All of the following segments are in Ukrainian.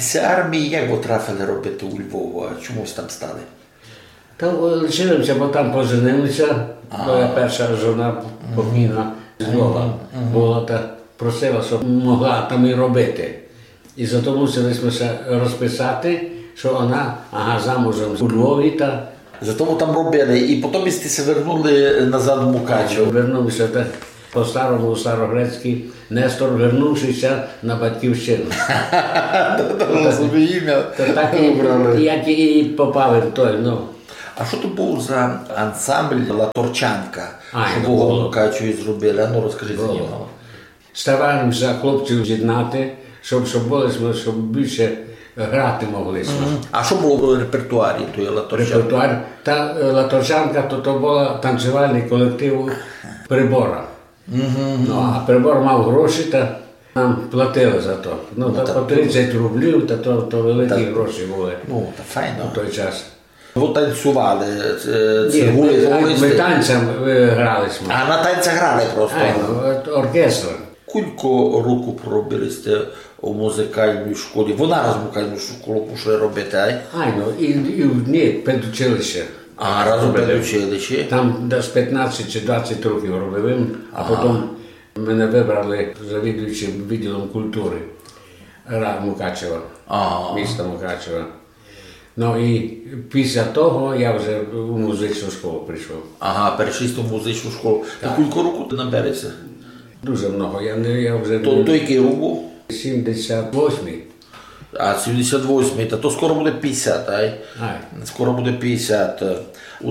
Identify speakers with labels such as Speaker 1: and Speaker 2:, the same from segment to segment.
Speaker 1: після армії як ви трафили робити у Львову? А чомусь там стали?
Speaker 2: Там лишилися, бо там поженилися. Моя перша жона покійна з Львова була та просила, щоб могла там і робити. І зато мусилися розписати, що вона замужем у Львові. Та
Speaker 1: Зато ви там робили, і потім сте вернули назад у Мукачево.
Speaker 2: Вернувся так по-старому, у старогрецький Нестор, вернувшися на батьківщину. Так як і попали в той.
Speaker 1: А що то був за ансамбль Латорчанка, що
Speaker 2: було.
Speaker 1: в Мукачеві зробили? А ну розкажіть за нього.
Speaker 2: Стараємося хлопців з'єднати, щоб більше грати могли.
Speaker 1: А що було в репертуарі тої Латорчанки?
Speaker 2: Репертуар. Та Латорчанка то була танцювальний колектив Прибора. А Прибор мав гроші, та нам платили за то. По 30 рублів, то великі гроші були
Speaker 1: файно.
Speaker 2: в той час.
Speaker 1: Ви танцювали?
Speaker 2: Ми танцям гралися.
Speaker 1: А на танцях грали просто?
Speaker 2: Оркестр.
Speaker 1: Кілько року проробили сте у музикальній школі? Вона раз музикальну школу пішли робити,
Speaker 2: Ні, педучилище.
Speaker 1: Разом педучилище?
Speaker 2: Там з 15 чи 20 років робили, а потім мене вибрали завідуючим відділом культури Мукачева, міста Мукачева. І після того я вже у музичну школу прийшов.
Speaker 1: Перейшли в музичну школу. Кілько року ти наберешся?
Speaker 2: Дуже много. Я вже...
Speaker 1: То який рік був?
Speaker 2: 78-й.
Speaker 1: 78-й, то скоро буде 50, Скоро буде 50. У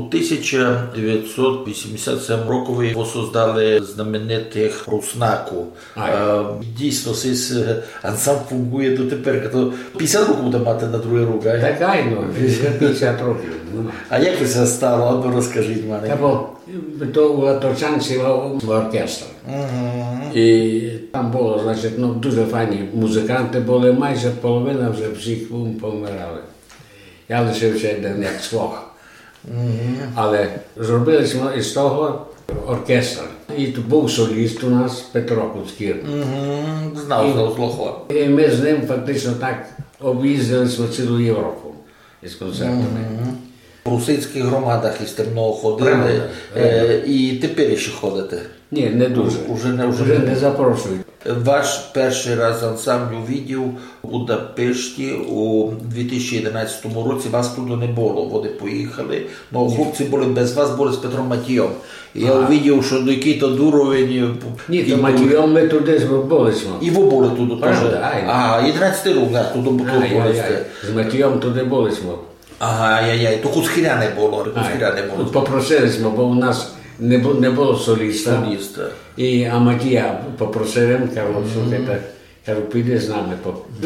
Speaker 1: 1987 році ви создали знаменитих Руснаку. Дійсно, ансамбль фунгує дотепер. 50 років буде мати на другий рук,
Speaker 2: Так, 50 років.
Speaker 1: А як це стало? Одно розкажіть мене.
Speaker 2: То у Латорчанці в оркестр. І там було, дуже файні музиканти були, майже половина вже всіх помирали. Я лишився один як свох. Але зробили ми із того оркестр. І тут був соліст у нас Петро Куцкір.
Speaker 1: Знав Злохова.
Speaker 2: І ми з ним фактично так об'їздили цілу Європу із концертами.
Speaker 1: В русинських громадах із Терного ходили, і тепер ще ходите?
Speaker 2: Ні, не дуже. Уже не запрошують.
Speaker 1: Ваш перший раз ансамбль увидів у Будапешті у 2011 році. Вас туди не було, вони поїхали. Хлопці були без вас, були з Петром Матієм. Я увидів, що який-то дуровень...
Speaker 2: Ні, то Матієм ми туди були.
Speaker 1: І ви були туди теж? 11 рік, туди були.
Speaker 2: З Матієм туди були.
Speaker 1: То Куцкіря не було.
Speaker 2: Попросили, бо у нас не було соліста. А Матія попросив, кажу, піди з нами.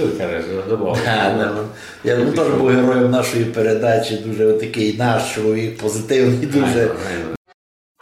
Speaker 1: Я теж був героєм нашої передачі, дуже такий наш чоловік, позитивний дуже.